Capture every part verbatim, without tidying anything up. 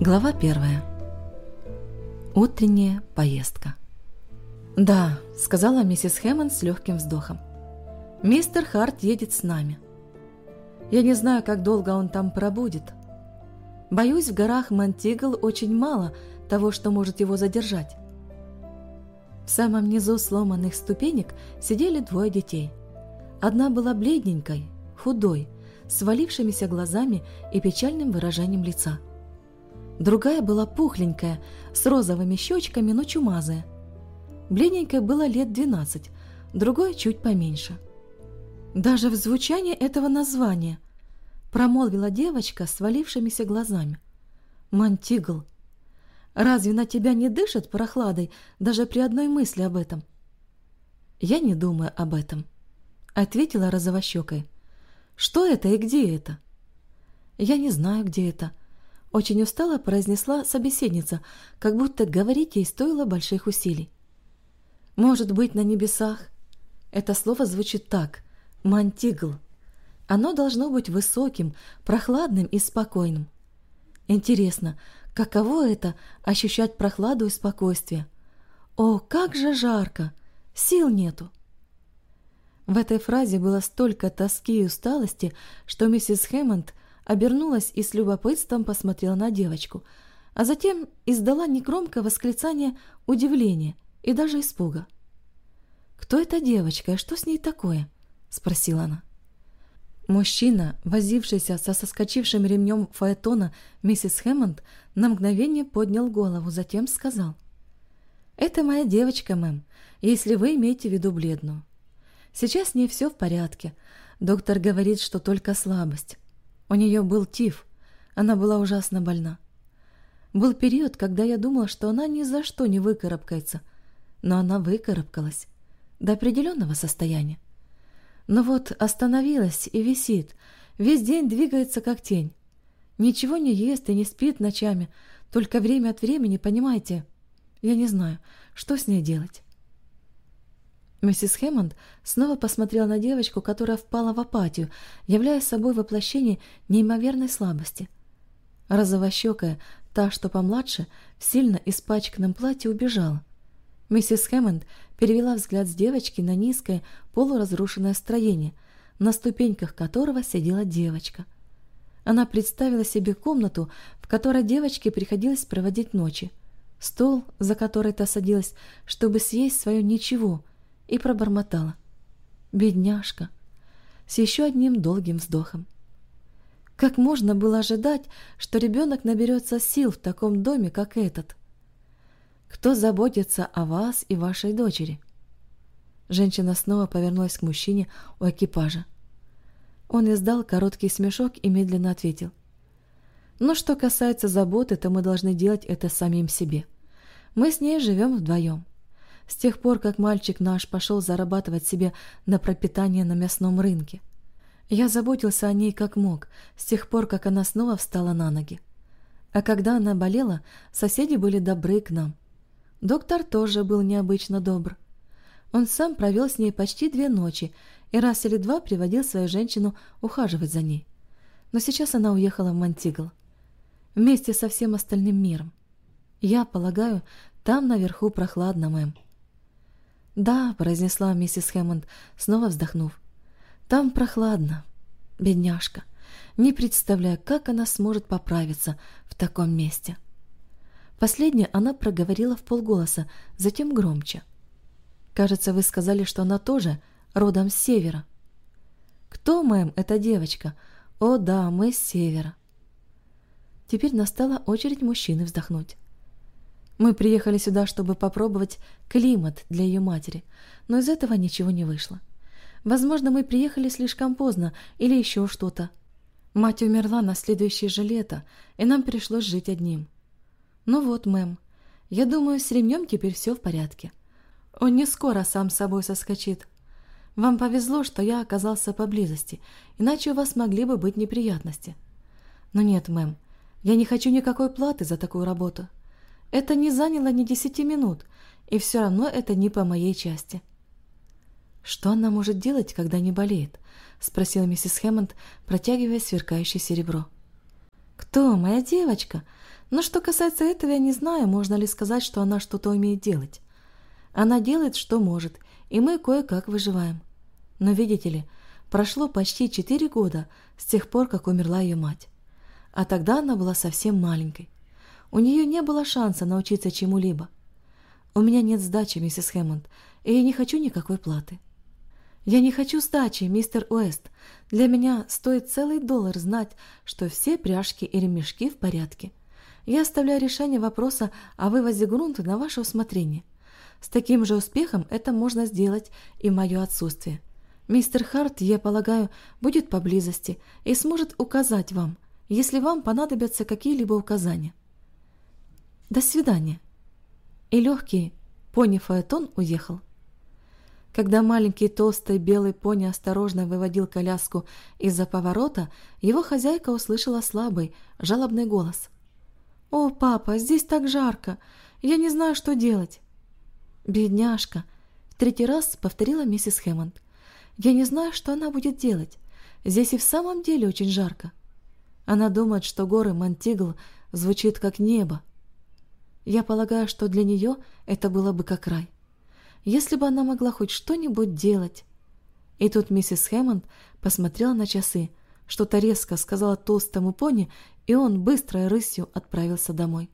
Глава первая. Утренняя поездка. «Да», — сказала миссис Хэммонд с легким вздохом. «Мистер Харт едет с нами. Я не знаю, как долго он там пробудет. Боюсь, в горах Монтигл очень мало того, что может его задержать». В самом низу сломанных ступенек сидели двое детей. Одна была бледненькой, худой, с свалившимися глазами и печальным выражением лица. Другая была пухленькая, с розовыми щечками, но чумазая. Бледненькой было лет двенадцать, другой чуть поменьше. «Даже в звучании этого названия», — промолвила девочка с свалившимися глазами. «Монтигл. Разве на тебя не дышит прохладой даже при одной мысли об этом?» «Я не думаю об этом», — ответила розовощекой. «Что это и где это?» «Я не знаю, где это», — очень устало произнесла собеседница, как будто говорить ей стоило больших усилий. «Может быть, на небесах?» Это слово звучит так — Монтигл. Оно должно быть высоким, прохладным и спокойным. Интересно, каково это — ощущать прохладу и спокойствие? О, как же жарко! Сил нету! В этой фразе было столько тоски и усталости, что миссис Хэммонд обернулась и с любопытством посмотрела на девочку, а затем издала негромкое восклицание удивления и даже испуга. «Кто эта девочка и что с ней такое?» — спросила она. Мужчина, возившийся со соскочившим ремнем фаэтона миссис Хэммонд, на мгновение поднял голову, затем сказал: «Это моя девочка, мэм, если вы имеете в виду бледную. Сейчас с ней все в порядке. Доктор говорит, что только слабость. У нее был тиф, она была ужасно больна. Был период, когда я думала, что она ни за что не выкарабкается, но она выкарабкалась до определенного состояния. Но вот остановилась и висит, весь день двигается как тень. Ничего не ест и не спит ночами, только время от времени, понимаете, я не знаю, что с ней делать». Миссис Хэммонд снова посмотрела на девочку, которая впала в апатию, являя собой воплощение неимоверной слабости. Розовощекая, та, что помладше, в сильно испачканном платье убежала. Миссис Хэммонд перевела взгляд с девочки на низкое, полуразрушенное строение, на ступеньках которого сидела девочка. Она представила себе комнату, в которой девочке приходилось проводить ночи, стол, за который та садилась, чтобы съесть свое ничего, и пробормотала: «Бедняжка», с еще одним долгим вздохом. Как можно было ожидать, что ребенок наберется сил в таком доме, как этот? Кто заботится о вас и вашей дочери? Женщина снова повернулась к мужчине у экипажа. Он издал короткий смешок и медленно ответил: «Но что касается заботы, то мы должны делать это самим себе. Мы с ней живем вдвоем. С тех пор, как мальчик наш пошел зарабатывать себе на пропитание на мясном рынке. Я заботился о ней как мог, с тех пор, как она снова встала на ноги. А когда она болела, соседи были добры к нам. Доктор тоже был необычно добр. Он сам провел с ней почти две ночи и раз или два приводил свою женщину ухаживать за ней. Но сейчас она уехала в Монтигл вместе со всем остальным миром. Я полагаю, там наверху прохладно, мэм». «Да», — произнесла миссис Хэммонд, снова вздохнув. «Там прохладно. Бедняжка. Не представляю, как она сможет поправиться в таком месте». Последнее она проговорила вполголоса, затем громче. «Кажется, вы сказали, что она тоже родом с севера». «Кто, мэм, эта девочка?» «О, да, мы с севера». Теперь настала очередь мужчины вздохнуть. «Мы приехали сюда, чтобы попробовать климат для ее матери, но из этого ничего не вышло. Возможно, мы приехали слишком поздно или еще что-то. Мать умерла на следующее же лето, и нам пришлось жить одним. Ну вот, мэм, я думаю, с ремнем теперь все в порядке. Он не скоро сам с собой соскочит. Вам повезло, что я оказался поблизости, иначе у вас могли бы быть неприятности. Но нет, мэм, я не хочу никакой платы за такую работу. Это не заняло ни десяти минут, и все равно это не по моей части». «Что она может делать, когда не болеет?» — спросила миссис Хэммонд, протягивая сверкающее серебро. «Кто? Моя девочка? Но что касается этого, я не знаю, можно ли сказать, что она что-то умеет делать. Она делает, что может, и мы кое-как выживаем. Но, видите ли, прошло почти четыре года с тех пор, как умерла ее мать. А тогда она была совсем маленькой. У нее не было шанса научиться чему-либо. У меня нет сдачи, миссис Хэммонд, и я не хочу никакой платы. Я не хочу сдачи, мистер Уэст. Для меня стоит целый доллар знать, что все пряжки и ремешки в порядке. Я оставляю решение вопроса о вывозе грунта на ваше усмотрение. С таким же успехом это можно сделать и в мое отсутствие. Мистер Харт, я полагаю, будет поблизости и сможет указать вам, если вам понадобятся какие-либо указания. До свидания». И легкий пони-фаэтон уехал. Когда маленький толстый белый пони осторожно выводил коляску из-за поворота, его хозяйка услышала слабый, жалобный голос. «О, папа, здесь так жарко! Я не знаю, что делать!» «Бедняжка!» — в третий раз повторила миссис Хэммонд. «Я не знаю, что она будет делать. Здесь и в самом деле очень жарко. Она думает, что горы Монтигл звучит как небо. Я полагаю, что для нее это было бы как рай. Если бы она могла хоть что-нибудь делать». И тут миссис Хэммонд посмотрела на часы, что-то резко сказала толстому пони, и он быстрой рысью отправился домой.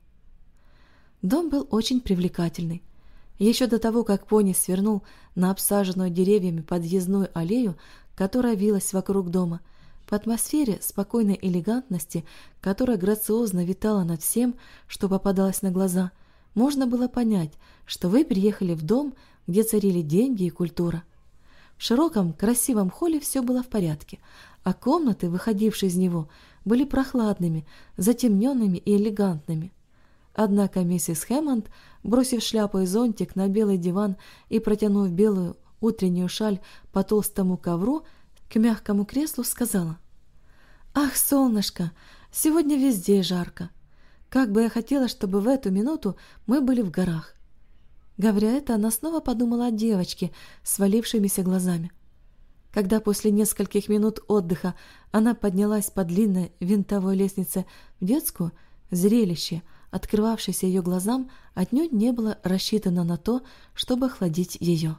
Дом был очень привлекательный. Еще до того, как пони свернул на обсаженную деревьями подъездную аллею, которая вилась вокруг дома, по атмосфере спокойной элегантности, которая грациозно витала над всем, что попадалось на глаза, можно было понять, что вы приехали в дом, где царили деньги и культура. В широком, красивом холле все было в порядке, а комнаты, выходившие из него, были прохладными, затемненными и элегантными. Однако миссис Хэммонд, бросив шляпу и зонтик на белый диван и протянув белую утреннюю шаль по толстому ковру к мягкому креслу, сказала: «Ах, солнышко, сегодня везде жарко. Как бы я хотела, чтобы в эту минуту мы были в горах». Говоря это, она снова подумала о девочке с свалившимися глазами. Когда после нескольких минут отдыха она поднялась по длинной винтовой лестнице в детскую, зрелище, открывавшееся ее глазам, отнюдь не было рассчитано на то, чтобы охладить ее.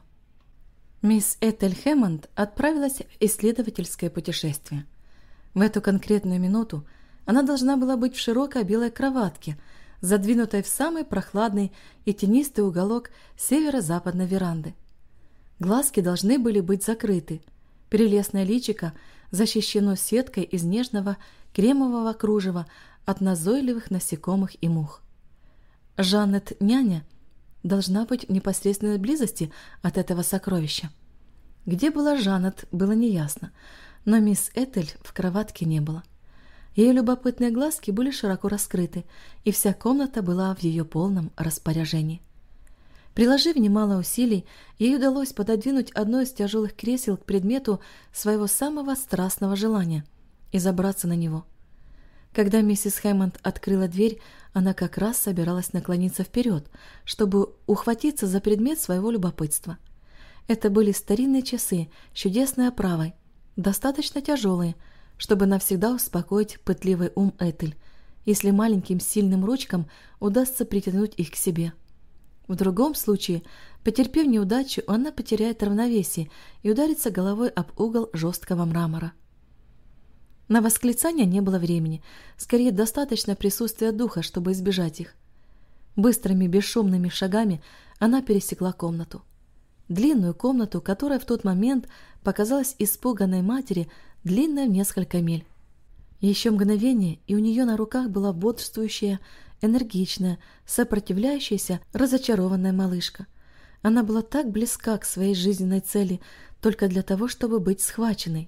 Мисс Этель Хэммонд отправилась в исследовательское путешествие. В эту конкретную минуту она должна была быть в широкой белой кроватке, задвинутой в самый прохладный и тенистый уголок северо-западной веранды. Глазки должны были быть закрыты, прелестное личико защищено сеткой из нежного кремового кружева от назойливых насекомых и мух. Жаннет, няня, должна быть в непосредственной близости от этого сокровища. Где была Жаннет, было неясно, но мисс Этель в кроватке не было. Ее любопытные глазки были широко раскрыты, и вся комната была в ее полном распоряжении. Приложив немало усилий, ей удалось пододвинуть одно из тяжелых кресел к предмету своего самого страстного желания и забраться на него. Когда миссис Хэммонд открыла дверь, она как раз собиралась наклониться вперед, чтобы ухватиться за предмет своего любопытства. Это были старинные часы с чудесной оправой, достаточно тяжелые, чтобы навсегда успокоить пытливый ум Этель, если маленьким сильным ручкам удастся притянуть их к себе. В другом случае, потерпев неудачу, она потеряет равновесие и ударится головой об угол жесткого мрамора. На восклицания не было времени, скорее достаточно присутствия духа, чтобы избежать их. Быстрыми бесшумными шагами она пересекла комнату. Длинную комнату, которая в тот момент показалась испуганной матери длинной в несколько миль. Еще мгновение, и у нее на руках была бодрствующая, энергичная, сопротивляющаяся, разочарованная малышка. Она была так близка к своей жизненной цели только для того, чтобы быть схваченной.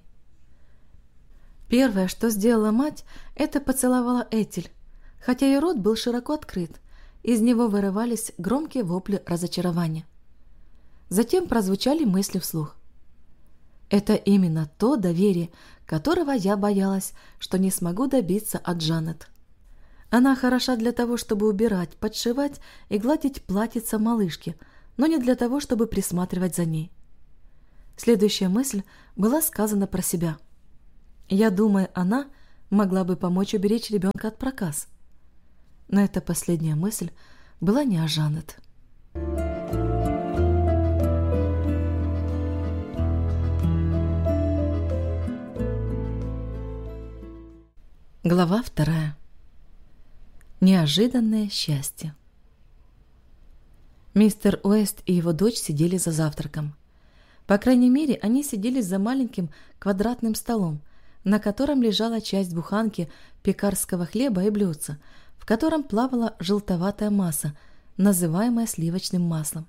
Первое, что сделала мать, это поцеловала Этель, хотя ее рот был широко открыт, из него вырывались громкие вопли разочарования. Затем прозвучали мысли вслух. «Это именно то доверие, которого я боялась, что не смогу добиться от Жаннет. Она хороша для того, чтобы убирать, подшивать и гладить платьица малышки, но не для того, чтобы присматривать за ней». Следующая мысль была сказана про себя. «Я думаю, она могла бы помочь уберечь ребенка от проказ. Но эта последняя мысль была не о Жанет. Глава вторая. Неожиданное счастье. Мистер Уэст и его дочь сидели за завтраком. По крайней мере, они сидели за маленьким квадратным столом, на котором лежала часть буханки пекарского хлеба и блюдца, в котором плавала желтоватая масса, называемая сливочным маслом.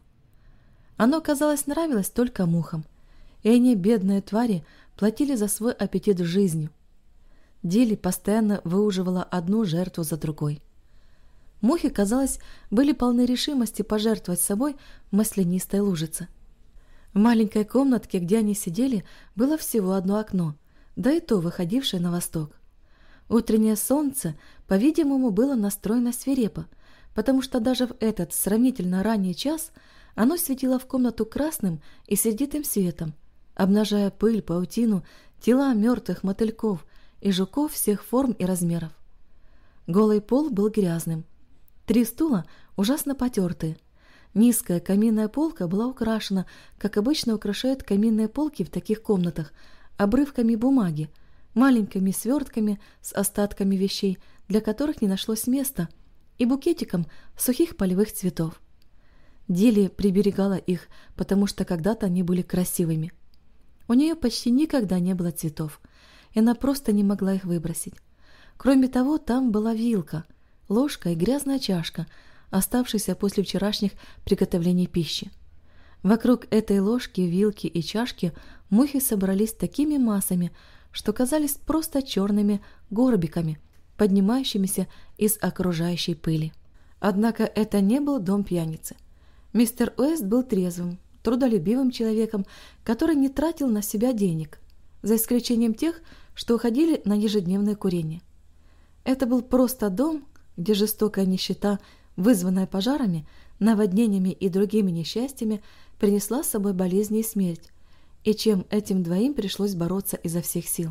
Оно, казалось, нравилось только мухам, и они, бедные твари, платили за свой аппетит жизнью. Дилли постоянно выуживала одну жертву за другой. Мухи, казалось, были полны решимости пожертвовать собой в маслянистой лужице. В маленькой комнатке, где они сидели, было всего одно окно, да и то выходившее на восток. Утреннее солнце, по-видимому, было настроено свирепо, потому что даже в этот сравнительно ранний час оно светило в комнату красным и сердитым светом, обнажая пыль, паутину, тела мертвых мотыльков и жуков всех форм и размеров. Голый пол был грязным. Три стула ужасно потертые. Низкая каминная полка была украшена, как обычно украшают каминные полки в таких комнатах, обрывками бумаги, маленькими свертками с остатками вещей, для которых не нашлось места, и букетиком сухих полевых цветов. Дилли приберегала их, потому что когда-то они были красивыми. У нее почти никогда не было цветов, и она просто не могла их выбросить. Кроме того, там была вилка, ложка и грязная чашка, оставшаяся после вчерашних приготовлений пищи. Вокруг этой ложки, вилки и чашки мухи собрались такими массами, что казались просто черными горбиками, поднимающимися из окружающей пыли. Однако это не был дом пьяницы. Мистер Уэст был трезвым, трудолюбивым человеком, который не тратил на себя денег, за исключением тех, что уходили на ежедневное курение. Это был просто дом, где жестокая нищета, вызванная пожарами, наводнениями и другими несчастьями, принесла с собой болезни и смерть, и чем этим двоим пришлось бороться изо всех сил.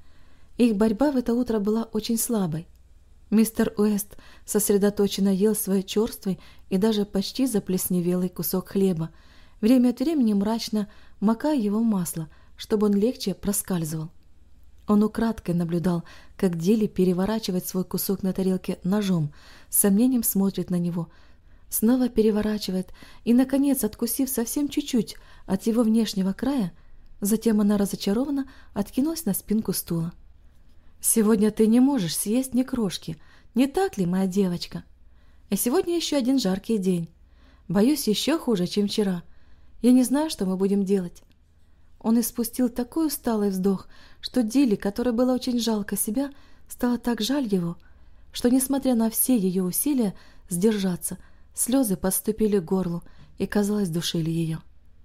Их борьба в это утро была очень слабой. Мистер Уэст сосредоточенно ел свой черствый и даже почти заплесневелый кусок хлеба, время от времени мрачно макая его в масло, чтобы он легче проскальзывал. Он украдкой наблюдал, как Дилли переворачивает свой кусок на тарелке ножом, с сомнением смотрит на него, снова переворачивает и, наконец, откусив совсем чуть-чуть от его внешнего края, затем она разочарованно откинулась на спинку стула. «Сегодня ты не можешь съесть ни крошки, не так ли, моя девочка? И сегодня еще один жаркий день. Боюсь, еще хуже, чем вчера. Я не знаю, что мы будем делать». Он испустил такой усталый вздох, что Дилли, которой было очень жалко себя, стало так жаль его, что, несмотря на все ее усилия сдержаться, слезы подступили к горлу и, казалось, душили ее.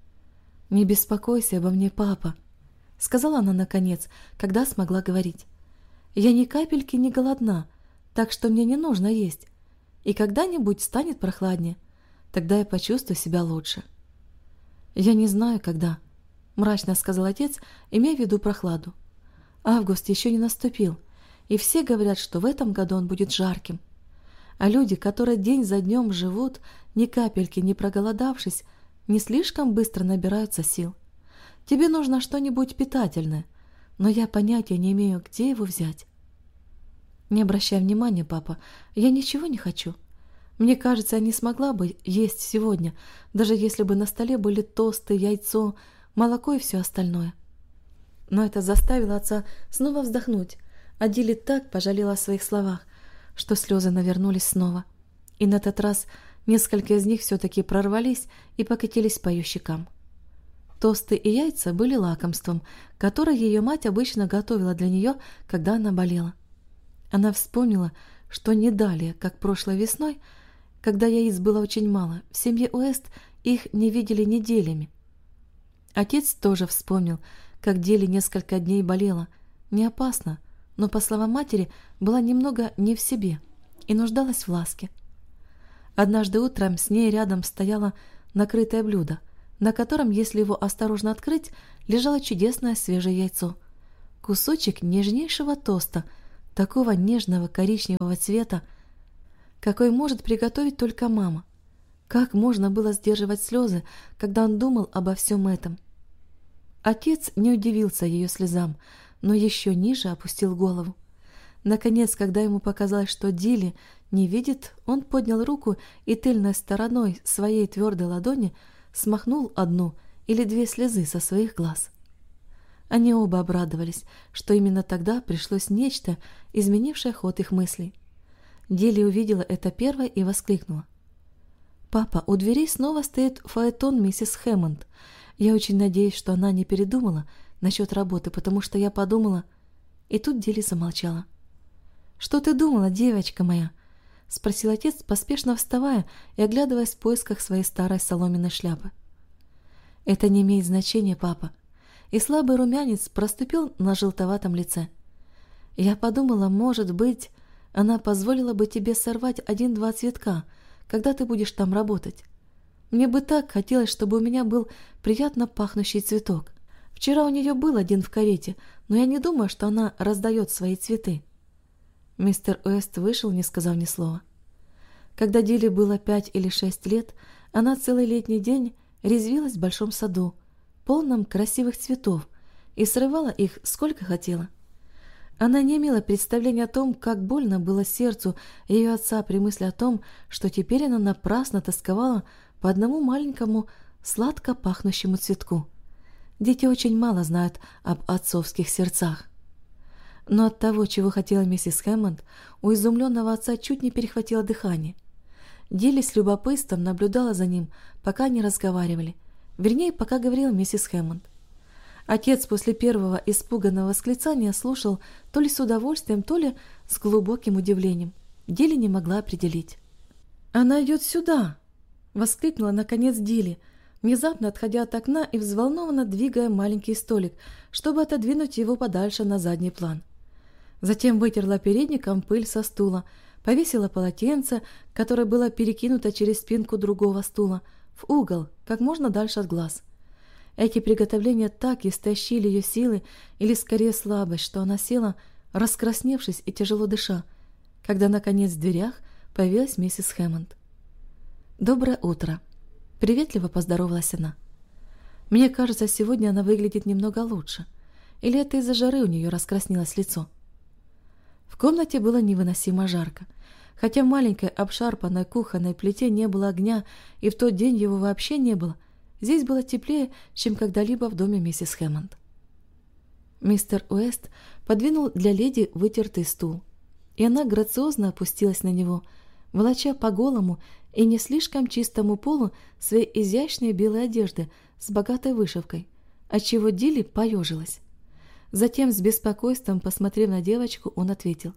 «Не беспокойся обо мне, папа», — сказала она наконец, когда смогла говорить. «Я ни капельки не голодна, так что мне не нужно есть. И когда-нибудь станет прохладнее, тогда я почувствую себя лучше». «Я не знаю, когда», — мрачно сказал отец, имея в виду прохладу. «Август еще не наступил, и все говорят, что в этом году он будет жарким. А люди, которые день за днем живут, ни капельки не проголодавшись, не слишком быстро набираются сил. Тебе нужно что-нибудь питательное, но я понятия не имею, где его взять». «Не обращай внимания, папа, я ничего не хочу. Мне кажется, я не смогла бы есть сегодня, даже если бы на столе были тосты, яйцо, молоко и все остальное». Но это заставило отца снова вздохнуть, а Дилли так пожалела о своих словах, что слезы навернулись снова. И на этот раз несколько из них все-таки прорвались и покатились по ее щекам. Тосты и яйца были лакомством, которое ее мать обычно готовила для нее, когда она болела. Она вспомнила, что не далее, как прошлой весной, когда яиц было очень мало, в семье Уэст их не видели неделями. Отец тоже вспомнил, как Дилли несколько дней болела, не опасно, но, по словам матери, была немного не в себе и нуждалась в ласке. Однажды утром с ней рядом стояло накрытое блюдо, на котором, если его осторожно открыть, лежало чудесное свежее яйцо. Кусочек нежнейшего тоста, такого нежного коричневого цвета, какой может приготовить только мама. Как можно было сдерживать слезы, когда он думал обо всем этом? Отец не удивился ее слезам, но еще ниже опустил голову. Наконец, когда ему показалось, что Дилли не видит, он поднял руку и тыльной стороной своей твердой ладони смахнул одну или две слезы со своих глаз. Они оба обрадовались, что именно тогда пришлось нечто, изменившее ход их мыслей. Дилли увидела это первой и воскликнула: «Папа, у дверей снова стоит фаэтон миссис Хэммонд. Я очень надеюсь, что она не передумала насчет работы, потому что я подумала...» И тут Дилли замолчала. «Что ты думала, девочка моя?» — спросил отец, поспешно вставая и оглядываясь в поисках своей старой соломенной шляпы. «Это не имеет значения, папа». И слабый румянец проступил на желтоватом лице. «Я подумала, может быть, она позволила бы тебе сорвать один-два цветка, когда ты будешь там работать. Мне бы так хотелось, чтобы у меня был приятно пахнущий цветок. Вчера у нее был один в карете, но я не думаю, что она раздает свои цветы». Мистер Уэст вышел, не сказав ни слова. Когда Дилли было пять или шесть лет, она целый летний день резвилась в большом саду, полном красивых цветов, и срывала их сколько хотела. Она не имела представления о том, как больно было сердцу ее отца при мысли о том, что теперь она напрасно тосковала по одному маленькому сладко пахнущему цветку. Дети очень мало знают об отцовских сердцах. Но от того, чего хотела миссис Хэммонд, у изумленного отца чуть не перехватило дыхание. Дилли с любопытством наблюдала за ним, пока они разговаривали, вернее, пока говорила миссис Хэммонд. Отец после первого испуганного восклицания слушал то ли с удовольствием, то ли с глубоким удивлением. Дилли не могла определить. «Она идет сюда!» — воскликнула наконец Дилли, внезапно отходя от окна и взволнованно двигая маленький столик, чтобы отодвинуть его подальше на задний план. Затем вытерла передником пыль со стула, повесила полотенце, которое было перекинуто через спинку другого стула, в угол, как можно дальше от глаз. Эти приготовления так истощили ее силы, или скорее слабость, что она села, раскрасневшись и тяжело дыша, когда, наконец, в дверях появилась миссис Хэммонд. «Доброе утро!» — приветливо поздоровалась она. «Мне кажется, сегодня она выглядит немного лучше. Или это из-за жары у нее раскраснелось лицо?» В комнате было невыносимо жарко. Хотя в маленькой обшарпанной кухонной плите не было огня, и в тот день его вообще не было, здесь было теплее, чем когда-либо в доме миссис Хэммонд. Мистер Уэст подвинул для леди вытертый стул, и она грациозно опустилась на него, волоча по голому и не слишком чистому полу своей изящной белой одежды с богатой вышивкой, отчего Дилли поежилась. Затем, с беспокойством посмотрев на девочку, он ответил: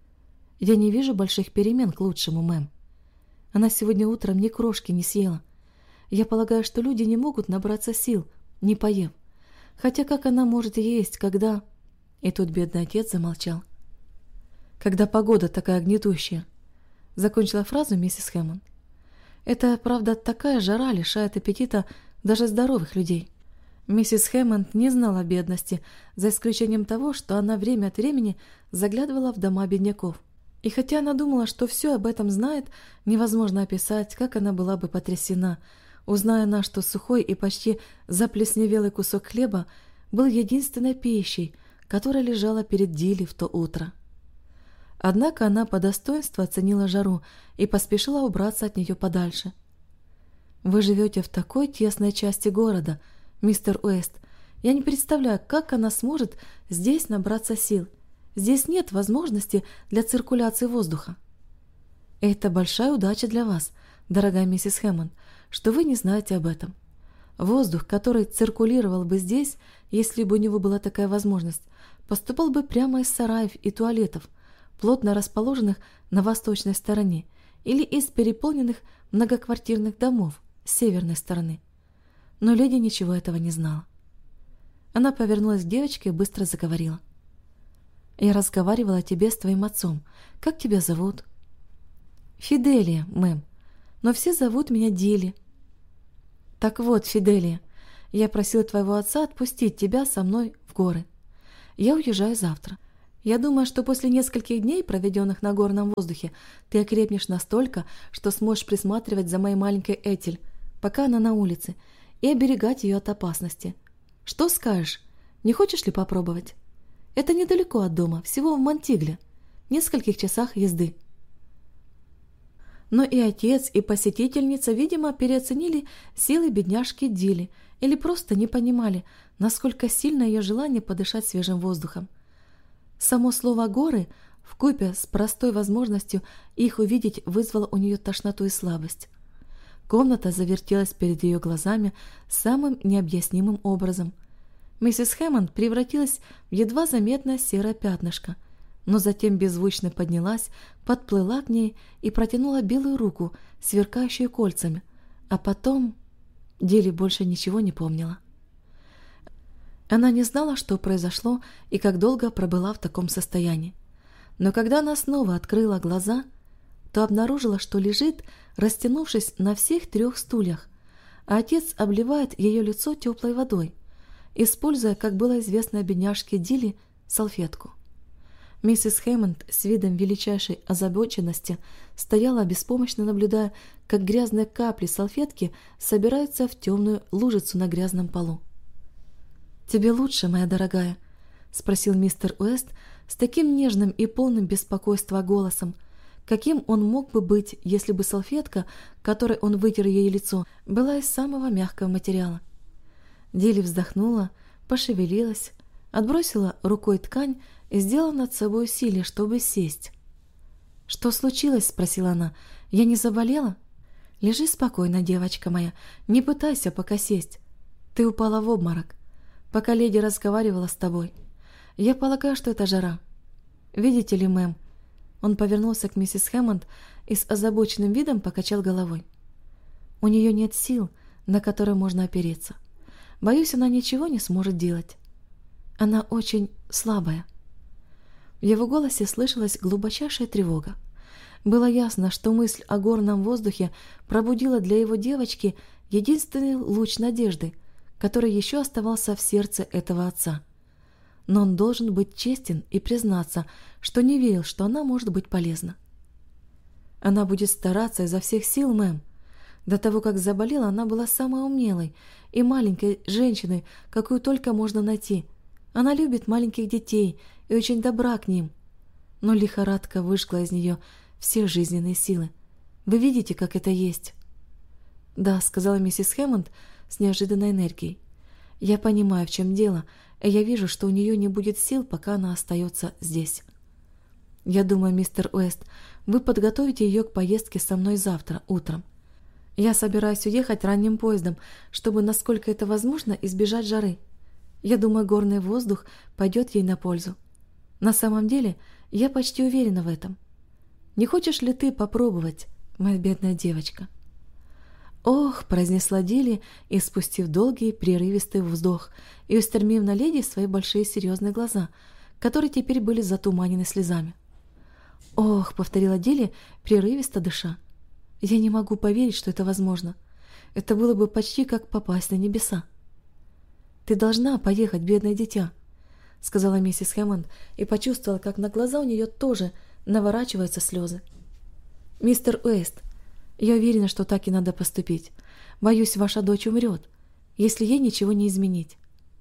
«Я не вижу больших перемен к лучшему, мэм. Она сегодня утром ни крошки не съела. Я полагаю, что люди не могут набраться сил, не поев. Хотя как она может есть, когда...» И тут бедный отец замолчал. «Когда погода такая гнетущая», — закончила фразу миссис Хэммонд. «Это, правда, такая жара лишает аппетита даже здоровых людей». Миссис Хэммонд не знала бедности, за исключением того, что она время от времени заглядывала в дома бедняков. И хотя она думала, что все об этом знает, невозможно описать, как она была бы потрясена, узная она, что сухой и почти заплесневелый кусок хлеба был единственной пищей, которая лежала перед Дилли в то утро. Однако она по достоинству оценила жару и поспешила убраться от нее подальше. «Вы живете в такой тесной части города, мистер Уэст. Я не представляю, как она сможет здесь набраться сил. Здесь нет возможности для циркуляции воздуха». «Это большая удача для вас, дорогая миссис Хэммонд, что вы не знаете об этом. Воздух, который циркулировал бы здесь, если бы у него была такая возможность, поступал бы прямо из сараев и туалетов, плотно расположенных на восточной стороне, или из переполненных многоквартирных домов с северной стороны». Но леди ничего этого не знала. Она повернулась к девочке и быстро заговорила. «Я разговаривала о тебе с твоим отцом. Как тебя зовут?» «Фиделия, мэм. Но все зовут меня Дилли». «Так вот, Фиделия, я просила твоего отца отпустить тебя со мной в горы. Я уезжаю завтра. Я думаю, что после нескольких дней, проведенных на горном воздухе, ты окрепнешь настолько, что сможешь присматривать за моей маленькой Этель, пока она на улице, и оберегать ее от опасности. Что скажешь? Не хочешь ли попробовать? Это недалеко от дома, всего в Монтигле, в нескольких часах езды». Но и отец, и посетительница, видимо, переоценили силы бедняжки Дилли или просто не понимали, насколько сильно ее желание подышать свежим воздухом. Само слово «горы» вкупе с простой возможностью их увидеть вызвало у нее тошноту и слабость. Комната завертелась перед ее глазами самым необъяснимым образом. Миссис Хэммонд превратилась в едва заметное серое пятнышко, но затем беззвучно поднялась, подплыла к ней и протянула белую руку, сверкающую кольцами, а потом Дилли больше ничего не помнила. Она не знала, что произошло и как долго пробыла в таком состоянии. Но когда она снова открыла глаза, то обнаружила, что лежит, растянувшись на всех трех стульях, а отец обливает ее лицо теплой водой, используя, как было известно бедняжке Дилли, салфетку. Миссис Хэммонд с видом величайшей озабоченности стояла, беспомощно наблюдая, как грязные капли салфетки собираются в темную лужицу на грязном полу. «Тебе лучше, моя дорогая?» — спросил мистер Уэст с таким нежным и полным беспокойства голосом, каким он мог бы быть, если бы салфетка, которой он вытер ей лицо, была из самого мягкого материала. Дилли вздохнула, пошевелилась, отбросила рукой ткань и сделала над собой усилие, чтобы сесть. «Что случилось?» — спросила она. «Я не заболела?» «Лежи спокойно, девочка моя, не пытайся пока сесть. Ты упала в обморок, пока леди разговаривала с тобой. Я полагаю, что это жара. Видите ли, мэм?» Он повернулся к миссис Хэммонд и с озабоченным видом покачал головой. «У нее нет сил, на которые можно опереться. Боюсь, она ничего не сможет делать. Она очень слабая». В его голосе слышалась глубочайшая тревога. Было ясно, что мысль о горном воздухе пробудила для его девочки единственный луч надежды, который еще оставался в сердце этого отца. Но он должен быть честен и признаться, что не верил, что она может быть полезна. «Она будет стараться изо всех сил, мэм. До того, как заболела, она была самой умелой и маленькой женщиной, какую только можно найти. Она любит маленьких детей и очень добра к ним. Но лихорадка выжгла из нее все жизненные силы. Вы видите, как это есть?» «Да», — сказала миссис Хэммонд с неожиданной энергией. «Я понимаю, в чем дело, и я вижу, что у нее не будет сил, пока она остается здесь. Я думаю, мистер Уэст, вы подготовите ее к поездке со мной завтра утром. Я собираюсь уехать ранним поездом, чтобы, насколько это возможно, избежать жары. Я думаю, горный воздух пойдет ей на пользу. На самом деле, я почти уверена в этом. Не хочешь ли ты попробовать, моя бедная девочка?» «Ох», — произнесла Дилли, и, спустив долгий, прерывистый вздох, и устремив на леди свои большие серьезные глаза, которые теперь были затуманены слезами. «Ох», — повторила Дилли, прерывисто дыша, — «я не могу поверить, что это возможно. Это было бы почти как попасть на небеса». «Ты должна поехать, бедное дитя», — сказала миссис Хэммонд, и почувствовала, как на глаза у нее тоже наворачиваются слезы. «Мистер Уэст, я уверена, что так и надо поступить. Боюсь, ваша дочь умрет, если ей ничего не изменить».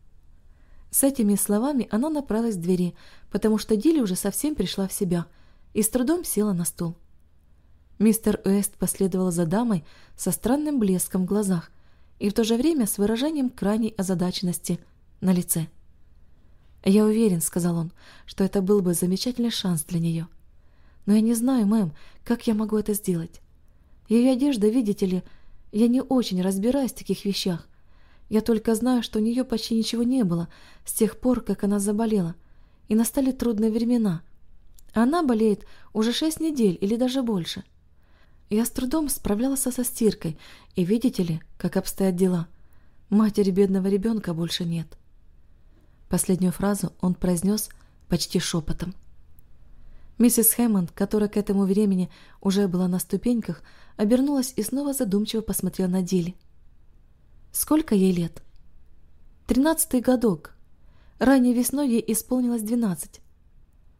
С этими словами она направилась к двери, потому что Дилли уже совсем пришла в себя и с трудом села на стул. Мистер Уэст последовал за дамой со странным блеском в глазах и в то же время с выражением крайней озадаченности на лице. «Я уверен», — сказал он, — «что это был бы замечательный шанс для нее. Но я не знаю, мэм, как я могу это сделать. Ее одежда, видите ли, я не очень разбираюсь в таких вещах. Я только знаю, что у нее почти ничего не было с тех пор, как она заболела, и настали трудные времена. Она болеет уже шесть недель или даже больше. Я с трудом справлялась со стиркой, и видите ли, как обстоят дела. Матери бедного ребенка больше нет». Последнюю фразу он произнес почти шепотом. Миссис Хэммонд, которая к этому времени уже была на ступеньках, обернулась и снова задумчиво посмотрела на Дилли. «Сколько ей лет?» «Тринадцатый годок. Ранней весной ей исполнилось двенадцать».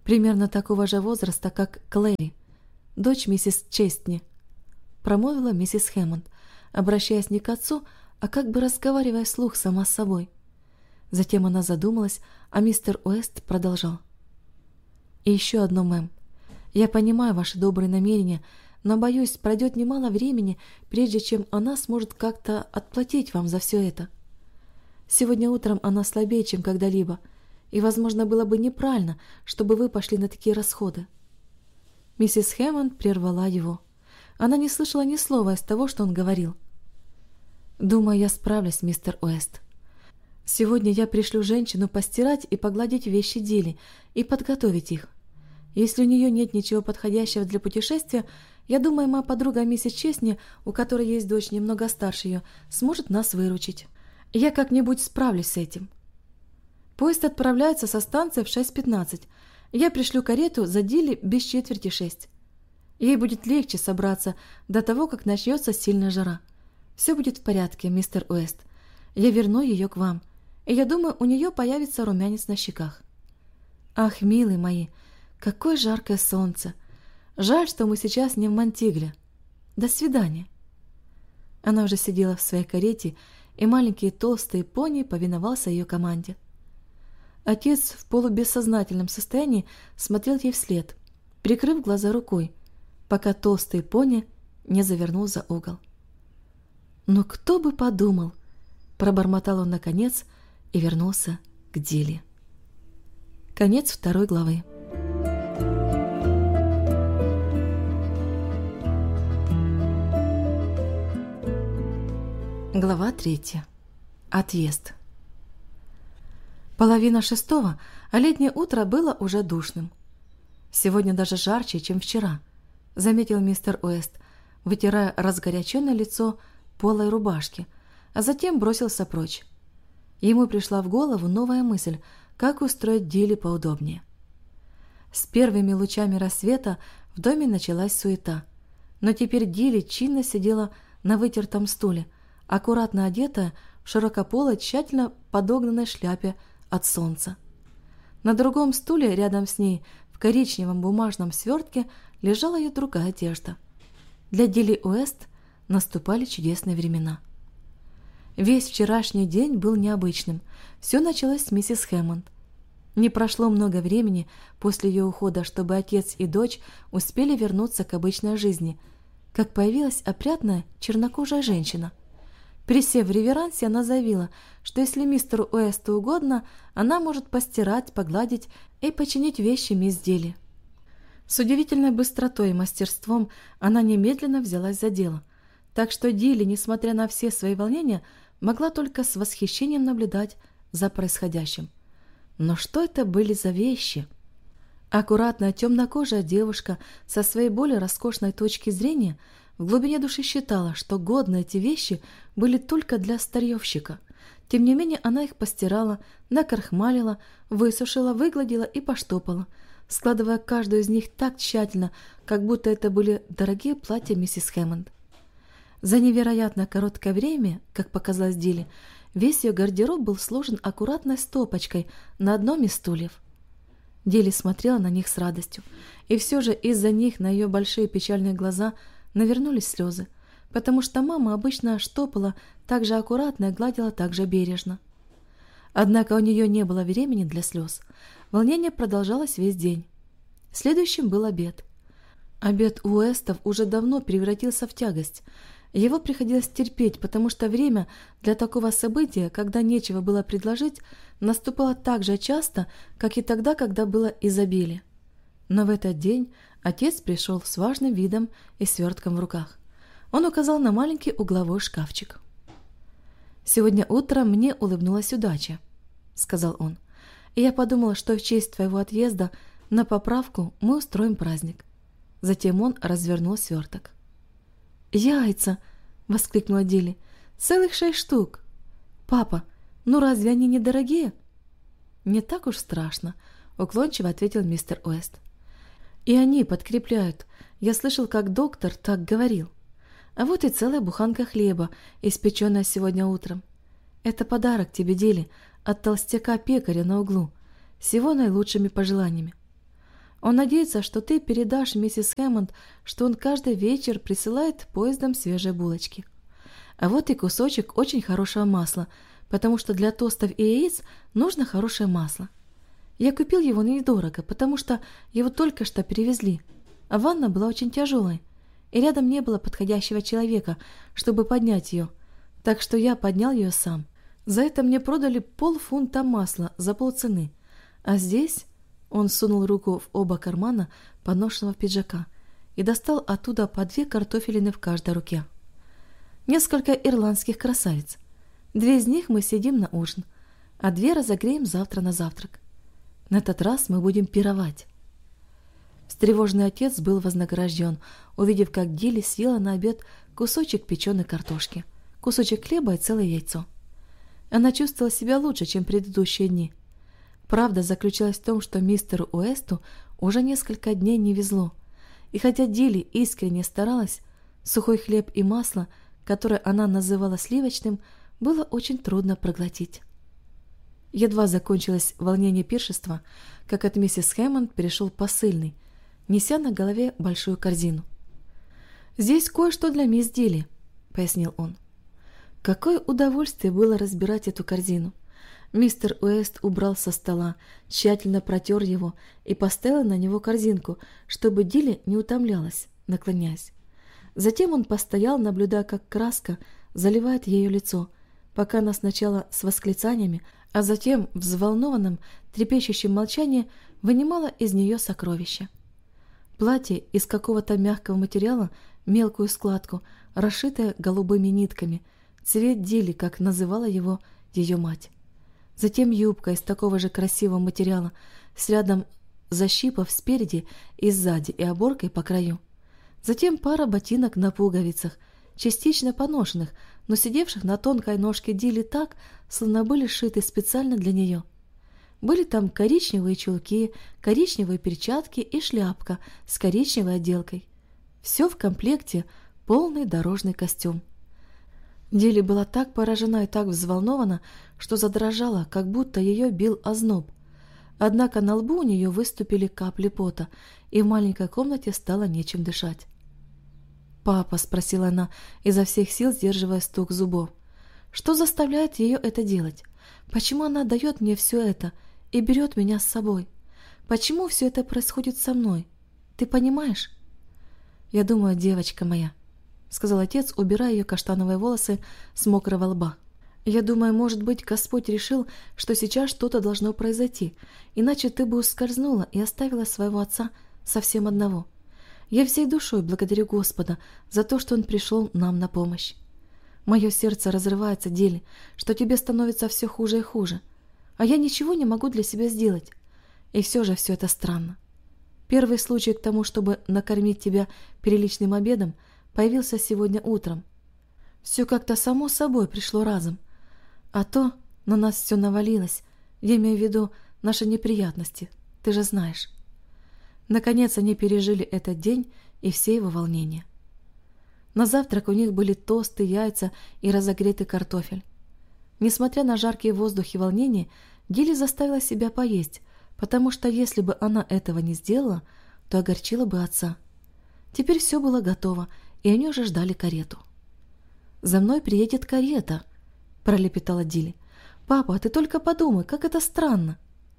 примерно такого же возраста, как Клэри, дочь миссис Честни, промолвила миссис Хэммонд, обращаясь не к отцу, а как бы разговаривая вслух сама с собой. Затем она задумалась, а мистер Уэст продолжал. «И еще одно, мэм. Я понимаю ваши добрые намерения, но, боюсь, пройдет немало времени, прежде чем она сможет как-то отплатить вам за все это. Сегодня утром она слабее, чем когда-либо, и, возможно, было бы неправильно, чтобы вы пошли на такие расходы». Миссис Хэммонд прервала его. Она не слышала ни слова из того, что он говорил. «Думаю, я справлюсь, мистер Уэст. Сегодня я пришлю женщину постирать и погладить вещи Дилли и подготовить их. Если у нее нет ничего подходящего для путешествия, я думаю, моя подруга миссис Честни, у которой есть дочь немного старше ее, сможет нас выручить. Я как-нибудь справлюсь с этим. Поезд отправляется со станции в шесть пятнадцать. Я пришлю карету за Дилли без четверти шесть. Ей будет легче собраться до того, как начнется сильная жара. Все будет в порядке, мистер Уэст. Я верну ее к вам, и я думаю, у нее появится румянец на щеках. Ах, милые мои, какое жаркое солнце! Жаль, что мы сейчас не в Монтигле. До свидания. Она уже сидела в своей карете, и маленький толстый пони повиновался ее команде. Отец в полубессознательном состоянии смотрел ей вслед, прикрыв глаза рукой, пока толстый пони не завернул за угол. «Но кто бы подумал!» – пробормотал он наконец и вернулся к Дилли. Конец второй главы. Глава третья. Отъезд. Половина шестого, а летнее утро было уже душным. «Сегодня даже жарче, чем вчера», — заметил мистер Уэст, вытирая разгоряченное лицо полой рубашки, а затем бросился прочь. Ему пришла в голову новая мысль, как устроить Дилли поудобнее. С первыми лучами рассвета в доме началась суета, но теперь Дилли чинно сидела на вытертом стуле, аккуратно одетая в широкополой, тщательно подогнанной шляпе от солнца. На другом стуле рядом с ней в коричневом бумажном свертке лежала ее другая одежда. Для Дилли Уэст наступали чудесные времена. Весь вчерашний день был необычным. Все началось с миссис Хэммонд. Не прошло много времени после ее ухода, чтобы отец и дочь успели вернуться к обычной жизни, как появилась опрятная чернокожая женщина. Присев в реверансе, она заявила, что если мистеру Уэсту угодно, она может постирать, погладить и починить вещи мисс Дилли. С удивительной быстротой и мастерством она немедленно взялась за дело, так что Дилли, несмотря на все свои волнения, могла только с восхищением наблюдать за происходящим. Но что это были за вещи? Аккуратная темнокожая девушка со своей более роскошной точки зрения в глубине души считала, что годны эти вещи были только для старьевщика. Тем не менее, она их постирала, накрахмалила, высушила, выгладила и поштопала, складывая каждую из них так тщательно, как будто это были дорогие платья миссис Хэммонд. За невероятно короткое время, как показалось Дилли, весь ее гардероб был сложен аккуратной стопочкой на одном из стульев. Дилли смотрела на них с радостью, и все же из-за них на ее большие печальные глаза навернулись слезы, потому что мама обычно штопала так же аккуратно и гладила так же бережно. Однако у нее не было времени для слез. Волнение продолжалось весь день. Следующим был обед. Обед у Уэстов уже давно превратился в тягость. Его приходилось терпеть, потому что время для такого события, когда нечего было предложить, наступало так же часто, как и тогда, когда было изобилие. Но в этот день отец пришел с важным видом и свертком в руках. Он указал на маленький угловой шкафчик. «Сегодня утром мне улыбнулась удача», — сказал он. «И я подумала, что в честь твоего отъезда на поправку мы устроим праздник». Затем он развернул сверток. «Яйца!» — воскликнула Дилли. «Целых шесть штук! Папа, ну разве они не дорогие?» «Не так уж страшно», — уклончиво ответил мистер Уэст. «И они подкрепляют. Я слышал, как доктор так говорил. А вот и целая буханка хлеба, испеченная сегодня утром. Это подарок тебе, Дилли, от толстяка-пекаря на углу, с его наилучшими пожеланиями. Он надеется, что ты передашь миссис Хэммонд, что он каждый вечер присылает поездом свежие булочки. А вот и кусочек очень хорошего масла, потому что для тостов и яиц нужно хорошее масло. Я купил его недорого, потому что его только что перевезли, а ванна была очень тяжелой, и рядом не было подходящего человека, чтобы поднять ее, так что я поднял ее сам. За это мне продали полфунта масла за полцены, а здесь он сунул руку в оба кармана поношенного пиджака и достал оттуда по две картофелины в каждой руке. Несколько ирландских красавиц. Две из них мы съедим на ужин, а две разогреем завтра на завтрак. На этот раз мы будем пировать. Встревоженный отец был вознагражден, увидев, как Дилли съела на обед кусочек печеной картошки, кусочек хлеба и целое яйцо. Она чувствовала себя лучше, чем предыдущие дни. Правда заключалась в том, что мистеру Уэсту уже несколько дней не везло, и хотя Дилли искренне старалась, сухой хлеб и масло, которое она называла сливочным, было очень трудно проглотить. Едва закончилось волнение пиршества, как от миссис Хэммонд перешел посыльный, неся на голове большую корзину. «Здесь кое-что для мисс Дилли», — пояснил он. Какое удовольствие было разбирать эту корзину. Мистер Уэст убрал со стола, тщательно протер его и поставил на него корзинку, чтобы Дилли не утомлялась, наклоняясь. Затем он постоял, наблюдая, как краска заливает ее лицо, пока она сначала с восклицаниями, а затем в взволнованном, трепещущем молчании вынимала из нее сокровища. Платье из какого-то мягкого материала, мелкую складку, расшитое голубыми нитками, цвет Дилли, как называла его ее мать. Затем юбка из такого же красивого материала с рядом защипов спереди и сзади и оборкой по краю. Затем пара ботинок на пуговицах, частично поношенных, но сидевших на тонкой ножке Дилли так, словно были сшиты специально для нее. Были там коричневые чулки, коричневые перчатки и шляпка с коричневой отделкой. Все в комплекте, полный дорожный костюм. Дилли была так поражена и так взволнована, что задрожала, как будто ее бил озноб. Однако на лбу у нее выступили капли пота, и в маленькой комнате стало нечем дышать. «Папа», — спросила она, изо всех сил сдерживая стук зубов, — «что заставляет ее это делать? Почему она дает мне все это и берет меня с собой? Почему все это происходит со мной? Ты понимаешь?» «Я думаю, девочка моя», — сказал отец, убирая ее каштановые волосы с мокрого лба. «Я думаю, может быть, Господь решил, что сейчас что-то должно произойти, иначе ты бы ускользнула и оставила своего отца совсем одного. Я всей душой благодарю Господа за то, что Он пришел нам на помощь. Мое сердце разрывается, Дилли, что тебе становится все хуже и хуже, а я ничего не могу для себя сделать. И все же все это странно. Первый случай к тому, чтобы накормить тебя приличным обедом, появился сегодня утром. Все как-то само собой пришло разом. А то на нас все навалилось, я имею в виду наши неприятности, ты же знаешь». Наконец они пережили этот день и все его волнения. На завтрак у них были тосты, яйца и разогретый картофель. Несмотря на жаркий воздух и волнение, Дилли заставила себя поесть, потому что если бы она этого не сделала, то огорчила бы отца. Теперь все было готово, и они уже ждали карету. «За мной приедет карета», — пролепетала Дилли. «Папа, ты только подумай, как это странно».